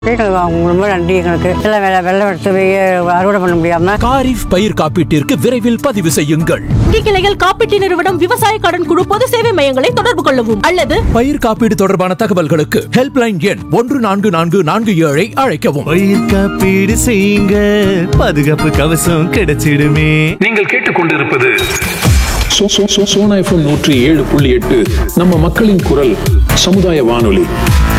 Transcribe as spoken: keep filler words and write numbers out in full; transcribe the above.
ரொம்ப நன்றி. எங்களுக்கு எல்லாம் வெள்ள வெள்ளம் எடுத்து போய் அறுவடை பண்ண முடியாம காரிஃப் பயிர் காப்பீட்டிற்கு விரைவில் பதிவு செய்யுங்கள். கிளைகள் காப்பீட்டு நிறுவனம், விவசாய கடன் குழு, பொது சேவை மையங்களை தொடர்பு கொள்ளவும் அல்லது பயிர் காப்பீடு தொடர்பான தகவல்களுக்கு ஹெல்ப்லைன் எண் ஒன்று நான்கு நான்கு நான்கு ஏழை அழைக்கவும். பயிர் காப்பீடு செய்யுங்க, பாதுகாப்பு கவசம் கிடைச்சிடுமே. நீங்கள் கேட்டுக்கொண்டிருப்பது சோனா எஃப்எம் நூற்றி ஏழு புள்ளி எட்டு, நம்ம மக்களின் குரல், சமுதாய வானொலி.